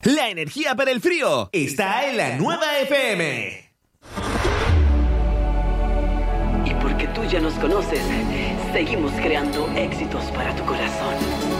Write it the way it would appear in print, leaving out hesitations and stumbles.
La energía para el frío está en la Nueva FM. Y porque tú ya nos conoces, seguimos creando éxitos para tu corazón.